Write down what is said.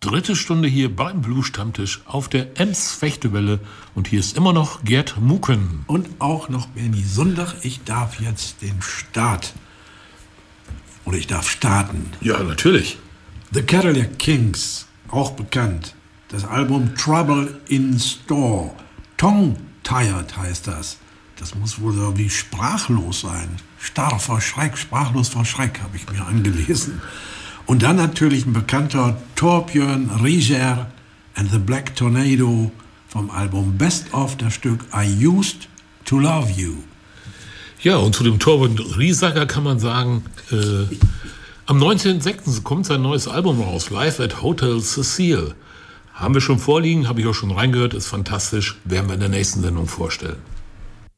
dritte Stunde hier beim Blues-Stammtisch auf der Ems-Fechtewelle. Und hier ist immer noch Gerd Muken. Und auch noch Benny Sundach. Ich darf jetzt den Start. Oder ich darf starten. Ja, natürlich. The Cadillac Kings, auch bekannt. Das Album Trouble in Store. Tongue-tired heißt das. Das muss wohl so wie sprachlos sein. Starr vor Schreck, sprachlos vor Schreck, habe ich mir angelesen. Und dann natürlich ein bekannter Torbjörn Rieger and the Black Tornado vom Album Best of, das Stück I Used to Love You. Ja, und zu dem Torbjörn Rieger kann man sagen, am 19.06. kommt sein neues Album raus, Live at Hotel Cecil. Haben wir schon vorliegen, habe ich auch schon reingehört, ist fantastisch, werden wir in der nächsten Sendung vorstellen.